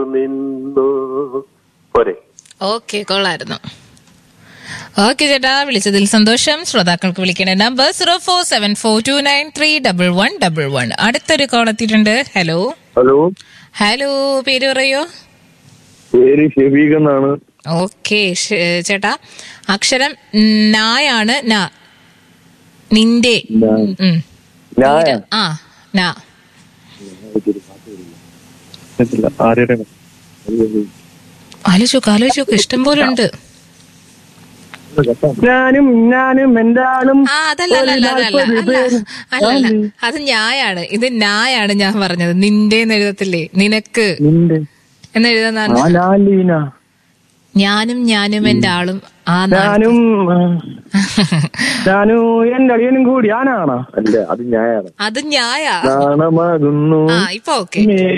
നിന്നു പോരെ. ഓക്കെ, കൊള്ളായിരുന്നു. ഓക്കെ ചേട്ടാ, വിളിച്ചതിൽ സന്തോഷം. ശ്രോതാക്കൾക്ക് വിളിക്കേണ്ട നമ്പർ 0474293111. അടുത്തൊരു കോൾ എത്തിയിട്ടുണ്ട്. ഹലോ ഹലോ ഹലോ, പേര് പറയോ? പേര് ഷെഫീഖ് എന്നാണ്. ഓക്കെ ചേട്ടാ, അക്ഷരം നായാണ്. ന നിന്റെ ആ നാ. ആലോചിച്ചോക്ക് ഇഷ്ടം പോലെ ഉണ്ട്. ഞാനും എന്റെ ആളും. അതല്ല, അത് ഞായാണ്. ഇത് നായാണ് ഞാൻ പറഞ്ഞത്. നിന്റെ എഴുതത്തില്ലേ, നിനക്ക് എന്നെഴുതുന്ന ഞാനും എന്റെ ആളും. ഞാനും എന്റെ അളിയനും കൂടി ആനാണോ? അല്ല, അത് ഞായാണ്. അത് ഞായാ. ഇപ്പൊ ഓക്കെ.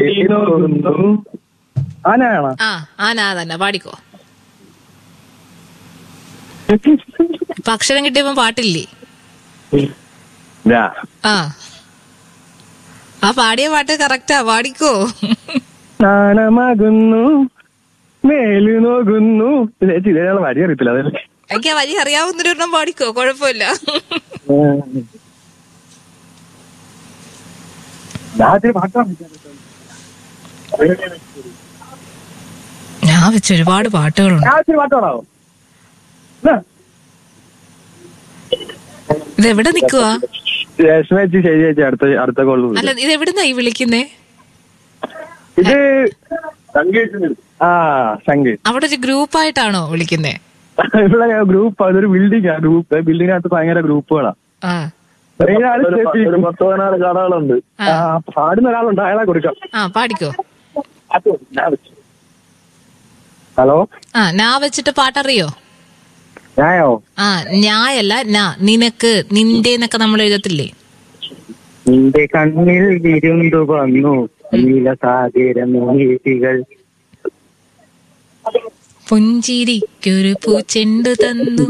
ആനാണോ? ആനാ തന്നെ. പാടിക്കോ. ഇപ്പൊ അക്ഷരം കിട്ടിയപ്പോ പാട്ടില്ലേ? ആ പാടിയ പാട്ട് കറക്റ്റാ. പാടിക്കോ. നാണമാകുന്നു, മേലു നോക്കുന്നു. വരി അറിയത്തില്ല. അതല്ലേ എനിക്ക് ആ വരി അറിയാവുന്നൊരെണ്ണം പാടിക്കോ, കുഴപ്പമില്ല. ഞാൻ വെച്ച ഒരുപാട് പാട്ടുകളുണ്ട്. ഇത് എവിടെ നിക്കുവാ? അടുത്ത കോള്. അല്ല, ഇത് എവിടുന്നാ ഈ വിളിക്കുന്നേ? ഇത് സംഗീത്. അവിടെ ഒരു ഗ്രൂപ്പായിട്ടാണോ വിളിക്കുന്നേ? ഇവിടെ ഗ്രൂപ്പ്, അതൊരു ബിൽഡിംഗാ. ബിൽഡിങ്ങിനകത്ത് ഭയങ്കര ഗ്രൂപ്പുകളാ. 10-16 കടകളുണ്ട്. പാടുന്ന ഒരാളുണ്ട്, അയാളെ കൊടുക്കാം. പാടിക്കോ. ഹലോ. നാ വെച്ചിട്ട് പാട്ടറിയോ? ഞായോ? ഞായല്ല, നിനക്ക്, നിന്റെ എന്നൊക്കെ നമ്മൾ എഴുതത്തില്ലേ? നിന്റെ കണ്ണിൽ വിരുന്നു വന്നു നീലസാഗരമോഹികൾ, പുഞ്ചിരിക്കൊരു പൂച്ചെണ്ടു തന്നു.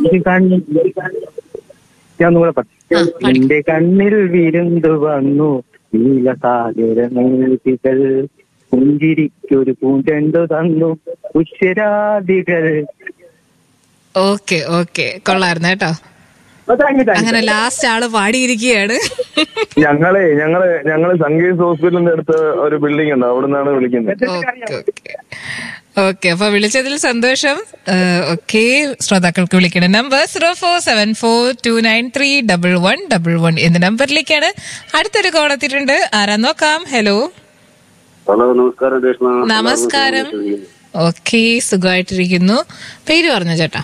നിന്റെ കണ്ണിൽ വിരുന്നു വന്നു നീലസാഗരമോഹികൾ, പുഞ്ചിരിക്കൊരു പൂച്ചെണ്ടു തന്നു ഉച്ചരാദികൾ. ഓക്കെ, കൊള്ളായിരുന്നു കേട്ടോ. അങ്ങനെ ലാസ്റ്റ് ആള് പാടിയിരിക്കുകയാണ്. ഞങ്ങള് സംഗീത് ഹോസ്പിറ്റലിന്റെ അടുത്ത് ഒരു ബിൽഡിംഗ് ഉണ്ട്, അവിടെ നിന്നാണ് വിളിക്കുന്നത്. ഓക്കെ, അപ്പൊ വിളിച്ചതിൽ സന്തോഷം. ഓക്കെ, ശ്രോതാക്കൾക്ക് വിളിക്കേണ്ട നമ്പർ 0474293111 എന്ന നമ്പറിലേക്കാണ്. അടുത്തൊരു കോൾ എത്തിയിട്ടുണ്ട്. ആരാ നോക്കാം. ഹലോ. നമസ്കാരം. ഓക്കെ, സുഖമായിട്ടിരിക്കുന്നു. പേര് പറഞ്ഞോ ചേട്ടാ?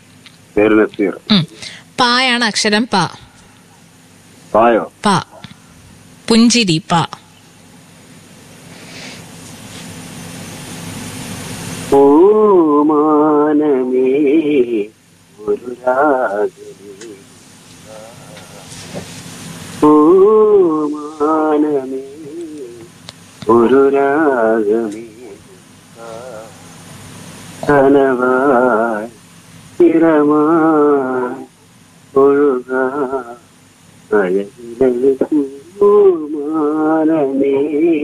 പായാണ് അക്ഷരം. പാ. പുഞ്ചിരി. പാ. ഓമാനമേ ഒരു രാഗമേ, ഓമാനമേ ഒരു രാഗമേ, കനവായി സ്ഥിരമായി ഒഴുകാ ഓമാനമേ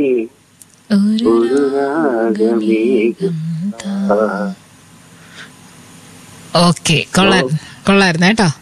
ഒരു രാഗമേഘം. ഓക്കെ, കൊള്ളായിരുന്നു കേട്ടോ.